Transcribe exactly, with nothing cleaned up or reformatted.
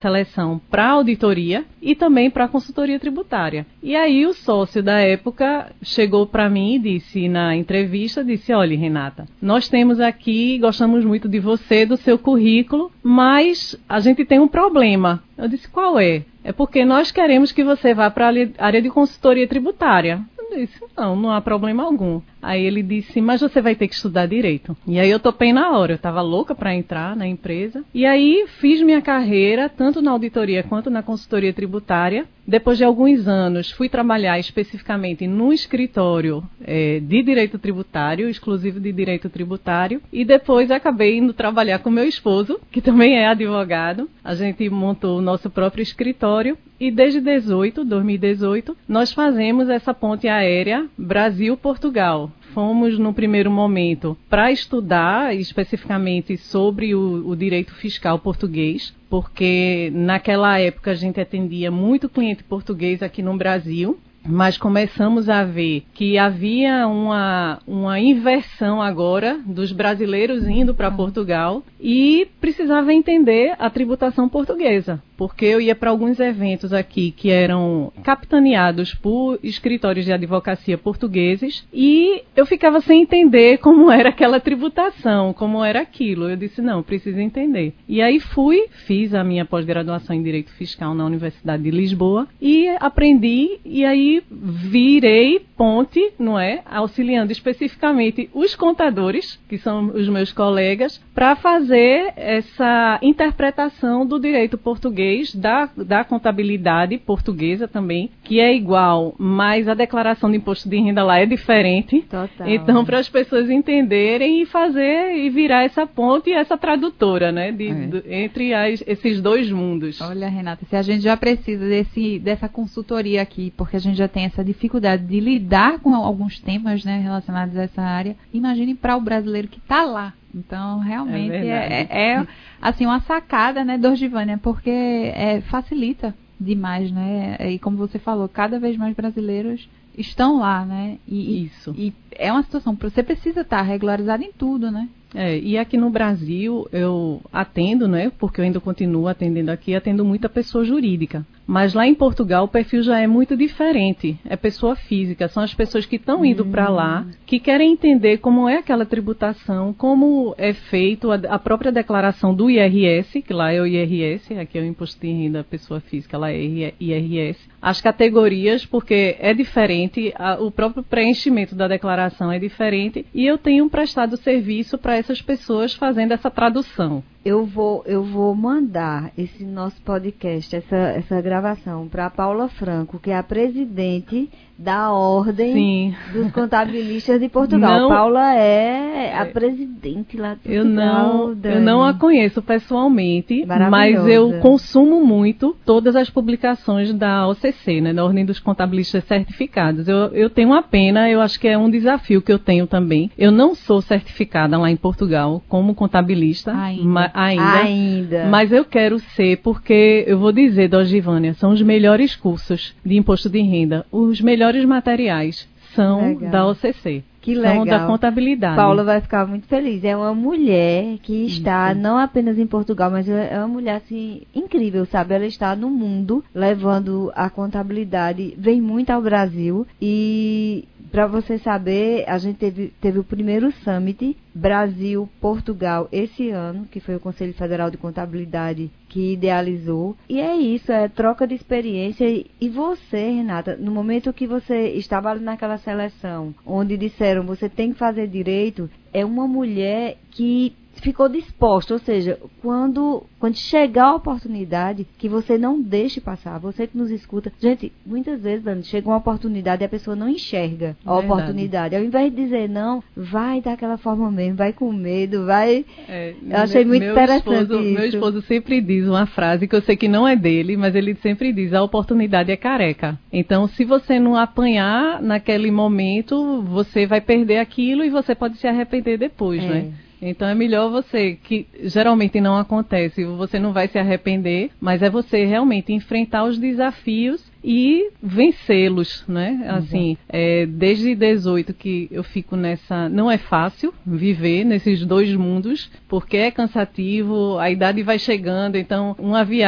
seleção para auditoria e também para consultoria tributária. E aí o sócio da época chegou para mim e disse na entrevista, disse, olha, Renata, nós temos aqui, gostamos muito de você, do seu currículo, mas a gente tem um problema. Eu disse, qual é? É porque nós queremos que você vá para a área de consultoria tributária. Eu disse, não, não há problema algum. Aí ele disse, mas você vai ter que estudar direito. E aí eu topei na hora, eu estava louca para entrar na empresa. E aí fiz minha carreira, tanto na auditoria quanto na consultoria tributária. Depois de alguns anos, fui trabalhar especificamente num escritório é, de direito tributário, exclusivo de direito tributário. E depois acabei indo trabalhar com meu esposo, que também é advogado. A gente montou o nosso próprio escritório. E desde dois mil e dezoito, nós fazemos essa ponte aérea Brasil-Portugal. Fomos, no primeiro momento, para estudar especificamente sobre o, o direito fiscal português, porque naquela época a gente atendia muito cliente português aqui no Brasil, mas começamos a ver que havia uma, uma inversão agora dos brasileiros indo para Portugal e precisava entender a tributação portuguesa, porque eu ia para alguns eventos aqui que eram capitaneados por escritórios de advocacia portugueses e eu ficava sem entender como era aquela tributação, como era aquilo. Eu disse, não, preciso entender. E aí fui, fiz a minha pós-graduação em Direito Fiscal na Universidade de Lisboa e aprendi, e aí virei ponte, não é? Auxiliando especificamente os contadores, que são os meus colegas, para fazer essa interpretação do direito português, da, da contabilidade portuguesa também, que é igual, mas a declaração de imposto de renda lá é diferente. Total. Então, para as pessoas entenderem e fazer e virar essa ponte e essa tradutora, né? De, é. do, entre as, esses dois mundos. Olha, Renata, se a gente já precisa desse, dessa consultoria aqui, porque a gente já tem essa dificuldade de lidar com alguns temas, né, relacionados a essa área, imagine para o brasileiro que está lá. Então, realmente, é, é, é assim, uma sacada, né, Dorgivânia, porque é, facilita demais, né? E como você falou, cada vez mais brasileiros estão lá, né? E, Isso. E é uma situação, você precisa estar regularizado em tudo, né? É, e aqui no Brasil eu atendo, né, porque eu ainda continuo atendendo aqui, atendo muita pessoa jurídica. Mas lá em Portugal o perfil já é muito diferente, é pessoa física, são as pessoas que estão indo hum. para lá, que querem entender como é aquela tributação, como é feito a, a própria declaração do I R S, que lá é o I R S, aqui é o Imposto de Renda Pessoa Física, lá é I R S. As categorias, porque é diferente, a, o próprio preenchimento da declaração é diferente, e eu tenho prestado serviço para essas pessoas fazendo essa tradução. Eu vou, eu vou mandar esse nosso podcast, essa, essa gravação, para a Paula Franco, que é a presidente da Ordem Sim. dos Contabilistas de Portugal. Não, Paula é a presidente lá de Portugal. Eu não, eu não a conheço pessoalmente, mas eu consumo muito todas as publicações da O C C, né, da Ordem dos Contabilistas Certificados. Eu, eu tenho uma pena, eu acho que é um desafio que eu tenho também. Eu não sou certificada lá em Portugal como contabilista. Ainda. Ma, ainda, ainda. Mas eu quero ser, porque eu vou dizer, Dorgivânia, são os melhores cursos de imposto de renda, os melhores materiais são legal. Da O C C. Que legal. São da contabilidade. Paula vai ficar muito feliz. É uma mulher que está Isso. não apenas em Portugal, mas é uma mulher assim incrível, sabe? Ela está no mundo levando a contabilidade, vem muito ao Brasil. E para você saber, a gente teve, teve o primeiro Summit Brasil-Portugal esse ano, que foi o Conselho Federal de Contabilidade que idealizou. E é isso, é troca de experiência. E você, Renata, no momento que você estava ali naquela seleção, onde disseram você tem que fazer direito, é uma mulher que ficou disposta, ou seja, quando, quando chegar a oportunidade, que você não deixe passar, você que nos escuta. Gente, muitas vezes, Dani, chega uma oportunidade e a pessoa não enxerga a Verdade. oportunidade. Ao invés de dizer não, vai daquela forma mesmo, vai com medo, vai... É, eu achei muito interessante esposo, isso. Meu esposo sempre diz uma frase que eu sei que não é dele, mas ele sempre diz, a oportunidade é careca. Então, se você não apanhar naquele momento, você vai perder aquilo e você pode se arrepender depois, é. né? Então é melhor você, que geralmente não acontece, você não vai se arrepender, mas é você realmente enfrentar os desafios e vencê-los, né? Assim, é, desde dezoito que eu fico nessa... Não é fácil viver nesses dois mundos, porque é cansativo, a idade vai chegando, então uma viagem